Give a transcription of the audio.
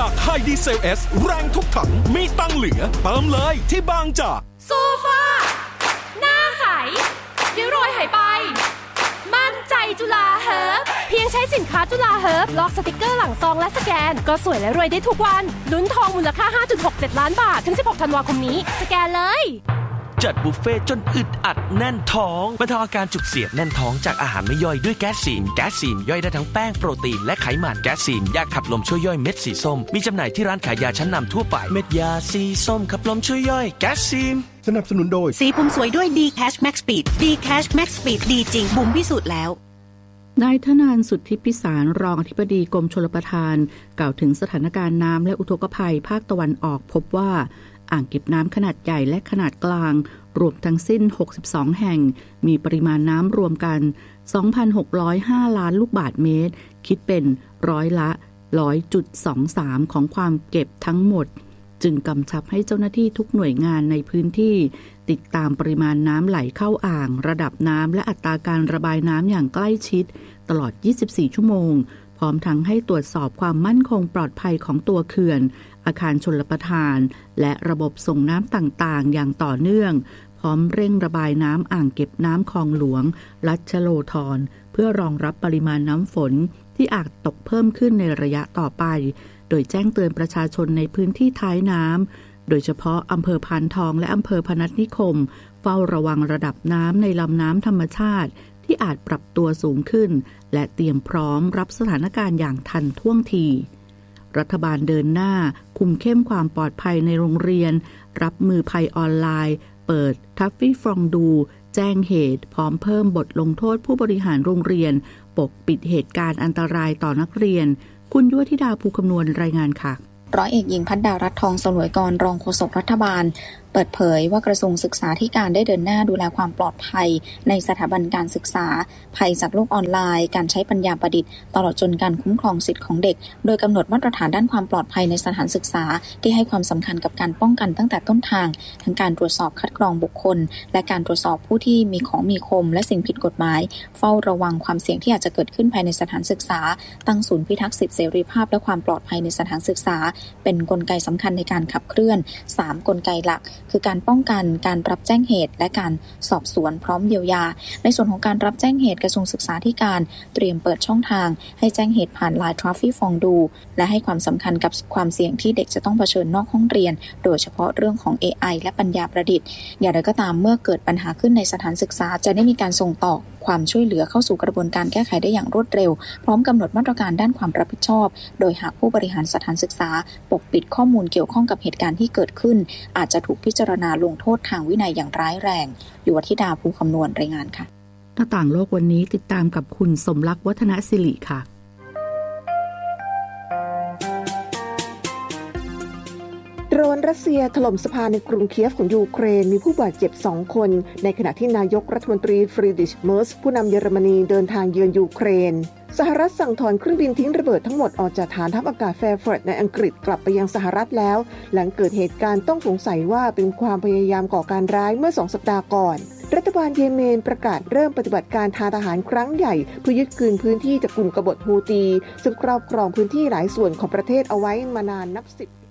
จากไฮดีเซล S แรงทุกถังมีตังเหลือเติมเลยที่บางจากโซฟาหน้าใสริ้วรอยหายไปมั่นใจจุฬาเฮิร์บเพียงใช้สินค้าจุฬาเฮิร์บลอกสติกเกอร์หลังซองและสแกนก็สวยและรวยได้ทุกวันลุ้นทองมูลค่า 5.67 ล้านบาทถึง16ธันวาคมนี้สแกนเลยจัดบุฟเฟ่จนอึดอัดแน่นท้องบรรเทาอาการจุกเสียดแน่นท้องจากอาหารไม่ย่อยด้วยแก๊สซีนย่อยได้ทั้งแป้งโปรตีนและไขมันแก๊สซีนยาขับลมช่วยย่อยเม็ดสีส้มมีจำหน่ายที่ร้านขายยาชั้นนำทั่วไปเม็ดยาสีส้มขับลมช่วยย่อยแก๊สซีนสนับสนุนโดยสีผมสวยด้วย D-Cash Max Speed D-Cash Max Speed ดีจริงบุ๋มพิสูจน์แล้วนายธนานสุทธิพิสารรองอธิบดีกรมชลประทานกล่าวถึงสถานการณ์น้ำและอุทกภัยภาคตะวันออกพบว่าอ่างเก็บน้ำขนาดใหญ่และขนาดกลางรวมทั้งสิ้น62แห่งมีปริมาณน้ำรวมกัน 2,605 ล้านลูกบาศก์เมตรคิดเป็นร้อยละ 100.23 ของความเก็บทั้งหมดจึงกำชับให้เจ้าหน้าที่ทุกหน่วยงานในพื้นที่ติดตามปริมาณน้ำไหลเข้าอ่างระดับน้ำและอัตราการระบายน้ำอย่างใกล้ชิดตลอด24ชั่วโมงพร้อมทั้งให้ตรวจสอบความมั่นคงปลอดภัยของตัวเขื่อนอาคารชลประทานและระบบส่งน้ำต่างๆอย่างต่อเนื่องพร้อมเร่งระบายน้ำอ่างเก็บน้ำคลองหลวงรัชโลธรเพื่อรองรับปริมาณน้ำฝนที่อาจตกเพิ่มขึ้นในระยะต่อไปโดยแจ้งเตือนประชาชนในพื้นที่ท้ายน้ำโดยเฉพาะอำเภอพานทองและอำเภอพนัสนิคมเฝ้าระวังระดับน้ำในลำน้ำธรรมชาติที่อาจปรับตัวสูงขึ้นและเตรียมพร้อมรับสถานการณ์อย่างทันท่วงทีรัฐบาลเดินหน้าคุมเข้มความปลอดภัยในโรงเรียนรับมือภัยออนไลน์เปิดทัฟฟี่ฟรองดูแจ้งเหตุพร้อมเพิ่มบทลงโทษผู้บริหารโรงเรียนปกปิดเหตุการณ์อันตรายต่อนักเรียนคุณยั่วธิดาภูคำนวณรายงานค่ะร้อยเอกหญิงภัทรดารัตน์ทองสลวยกรรองโฆษกรัฐบาลเปิดเผยว่ากระทรวงศึกษาธิการได้เดินหน้าดูแลความปลอดภัยในสถาบันการศึกษาภัยจากโลกออนไลน์การใช้ปัญญาประดิษฐ์ตลอดจนการคุ้มครองสิทธิของเด็กโดยกำหนดมาตรฐานด้านความปลอดภัยในสถานศึกษาที่ให้ความสำคัญกับการป้องกันตั้งแต่ต้นทางทั้งการตรวจสอบคัดกรองบุคคลและการตรวจสอบผู้ที่มีของมีคมและสิ่งผิดกฎหมายเฝ้าระวังความเสี่ยงที่อาจจะเกิดขึ้นภายในสถานศึกษาตั้งศูนย์พิทักษ์สิทธิเสรีภาพและความปลอดภัยในสถานศึกษาเป็นกลไกสำคัญในการขับเคลื่อน3กลไกหลักคือการป้องกันการรับแจ้งเหตุและการสอบสวนพร้อมเยียวยาในส่วนของการรับแจ้งเหตุกระทรวงศึกษาธิการเตรียมเปิดช่องทางให้แจ้งเหตุผ่าน LINE Traffic ฟองดูและให้ความสำคัญกับความเสี่ยงที่เด็กจะต้องเผชิญนอกห้องเรียนโดยเฉพาะเรื่องของ AI และปัญญาประดิษฐ์อย่างไรก็ตามเมื่อเกิดปัญหาขึ้นในสถานศึกษาจะได้มีการส่งต่อความช่วยเหลือเข้าสู่กระบวนการแก้ไขได้อย่างรวดเร็วพร้อมกำหนดมาตรการด้านความรับผิดชอบโดยหากผู้บริหารสถานศึกษาปกปิดข้อมูลเกี่ยวข้องกับเหตุการณ์ที่เกิดขึ้นอาจจะถูกพิจารณาลงโทษทางวินัยอย่างร้ายแรงยุวธิดาภูคำนวณรายงานค่ะหน้าต่างโลกวันนี้ติดตามกับคุณสมรักษ์วัฒนศิริค่ะโดรนรัสเซียถล่มสะพานในกรุงเคียฟของยูเครนมีผู้บาดเจ็บ2คนในขณะที่นายกรัฐมนตรีฟรีดริช เมิร์ซผู้นำเยอรมนีเดินทางเยือนยูเครนสหรัฐสั่งถอนเครื่องบินทิ้งระเบิดทั้งหมดออกจากฐานทัพอากาศแฟร์ฟอร์ดในอังกฤษกลับไปยังสหรัฐแล้วหลังเกิดเหตุการณ์ต้องสงสัยว่าเป็นความพยายามก่อการร้ายเมื่อ2 สัปดาห์ก่อนรัฐบาลเยเมนประกาศเริ่มปฏิบัติการทางทหารครั้งใหญ่เพื่อยึดคืนพื้นที่จากกลุ่มกบฏฮูตีซึ่งครอบครองพื้นที่หลายส่วนของประเทศเอาไว้มานานนับ10